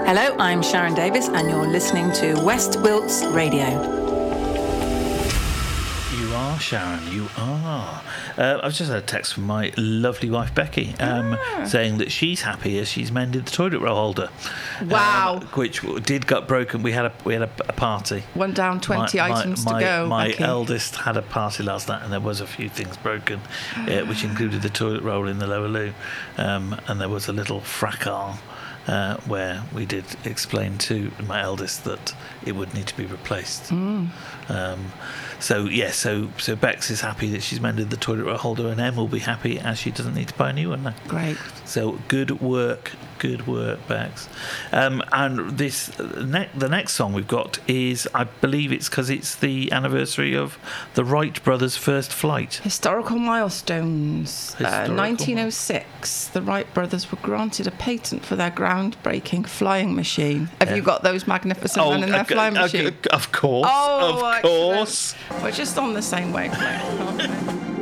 Hello, I'm Sharon Davis, and you're listening to West Wilts Radio. You are, Sharon, you are. I've just had a text from my lovely wife, Becky, saying that she's happy as she's mended the toilet roll holder. Wow. Which got broken. We had a party. Went down 20 items to go. My Becky. eldest had a party last night, and there was a few things broken, which included the toilet roll in the lower loo, and there was a little fracas. Where we did explain to my eldest that it would need to be replaced. So Bex is happy that she's mended the toilet roll holder, and Em will be happy as she doesn't need to buy a new one now. Great. So good work, Bex. And the next song we've got is, I believe it's because it's the anniversary of the Wright brothers' first flight. Historical milestones. 1906, the Wright brothers were granted a patent for their groundbreaking flying machine. Have you got those magnificent men in their flying machine? Of course. Oh, of course. We're just on the same wavelength, aren't we?